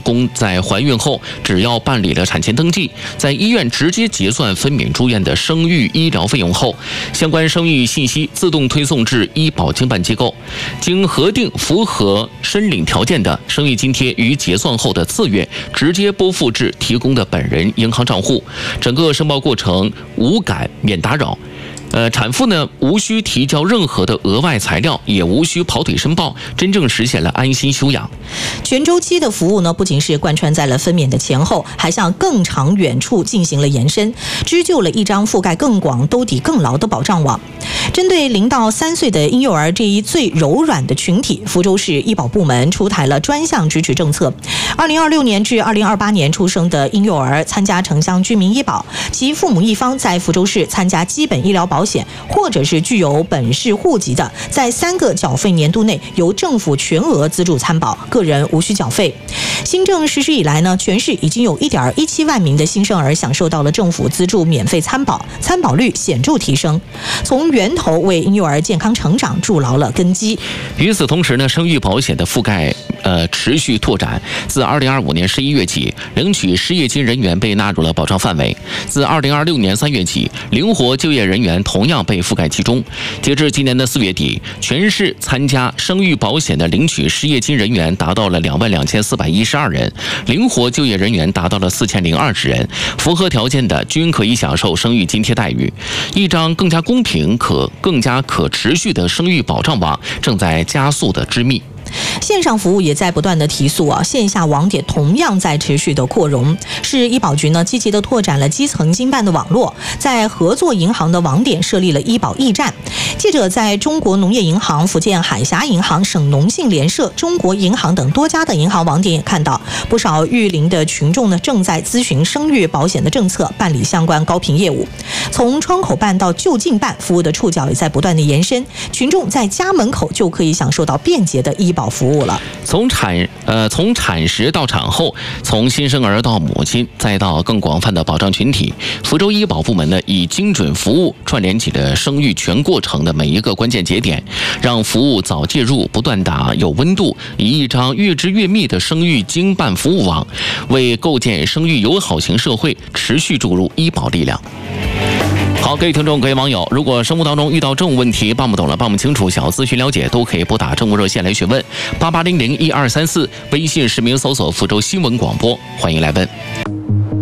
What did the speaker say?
供在怀孕后只要办理了产前登记，在医院直接结算分娩住院的生育医疗费用后，相关生育信息自动推送至医保经办机构，经核定符合申领条件的生育津贴于结算后的次月直接拨付至提供的本人银行账户，整个申报过程无感免打扰。产妇呢无需提交任何的额外材料，也无需跑腿申报，真正实现了安心休养。 全周期的服务呢，不仅是贯穿在了分娩的前后，还向更长远处进行了延伸，织就了一张覆盖更广、兜底更牢的保障网。针对0到3岁的婴幼儿这一最柔软的群体，福州市医保部门出台了专项支持政策。2026年至2028年出生的婴幼儿参加城乡居民医保，其父母一方在福州市参加基本医疗保险，或者是具有本市户籍的，在3个缴费年度内由政府全额资助参保，个人无需缴费。新政实施以来呢，全市已经有1.17万名的新生儿享受到了政府资助免费参保，参保率显著提升，从源头为婴幼儿健康成长筑牢了根基。 与此同时呢，生育保险的覆盖持续拓展。自2025年11月起，领取失业金人员被纳入了保障范围。自2026年3月起，灵活就业人员同样被覆盖其中。截至今年的4月底，全市参加生育保险的领取失业金人员达到了22412人，灵活就业人员达到了4020人，符合条件的均可以享受生育津贴待遇。一张更加公平、更加可持续的生育保障网正在加速的织密。 线上服务也在不断的提速线下网点同样在持续的扩容。市医保局呢积极的拓展了基层经办的网络，在合作银行的网点设立了医保驿站。记者在中国农业银行、福建海峡银行、省农信联社、中国银行等多家的银行网点也看到，不少育龄的群众呢正在咨询生育保险的政策，办理相关高频业务。从窗口办到就近办，服务的触角也在不断的延伸，群众在家门口就可以享受到便捷的医保服务了。 从产时到产后，从新生儿到母亲，再到更广泛的保障群体，福州医保部门呢以精准服务串联起了生育全过程的每一个关键节点，让服务早介入，不断打有温度，以一张越织越密的生育经办服务网，为构建生育友好型社会持续注入医保力量。好，各位听众、各位网友，如果生活当中遇到政务问题办不懂了、办不清楚，想要咨询了解，都可以拨打政务热线来询问，88001234，微信实名搜索福州新闻广播，欢迎来问。